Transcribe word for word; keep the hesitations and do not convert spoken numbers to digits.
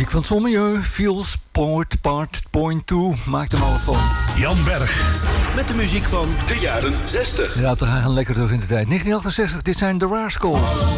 muziek van Sommieu, Feels, Point, Part, Point twee, maakt hem alles van. Jan Berg. Met de muziek van de jaren zestig. Ja, we gaan lekker terug in de tijd. negentien achtenzestig, dit zijn de Rascals.